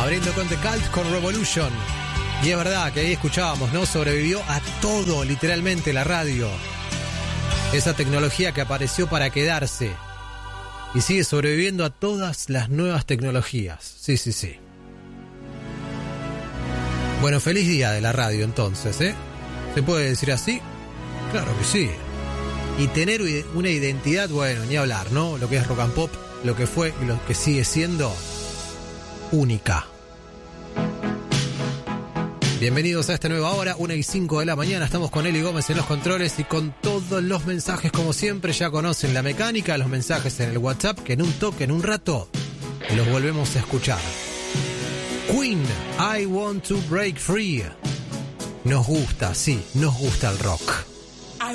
Abriendo con The Cult con Revolution. Y es verdad que ahí escuchábamos, ¿no? Sobrevivió a todo, literalmente, la radio. Esa tecnología que apareció para quedarse. Y sigue sobreviviendo a todas las nuevas tecnologías. Sí, sí, sí. Bueno, feliz día de la radio entonces, ¿eh? ¿Se puede decir así? Claro que sí. Y tener una identidad, bueno, ni hablar, ¿no? Lo que es rock and pop, lo que fue y lo que sigue siendo única. Bienvenidos a esta nueva hora, 1:05 de la mañana. Estamos con Eli Gómez en los controles y con todos los mensajes como siempre. Ya conocen la mecánica, los mensajes en el WhatsApp, que en un toque, en un rato, los volvemos a escuchar. Queen, I Want to Break Free. Nos gusta, sí, nos gusta el rock.